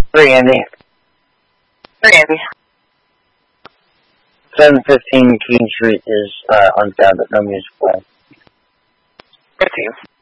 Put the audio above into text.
Three, Andy. 715 King Street is unfound, but no music playing. 15.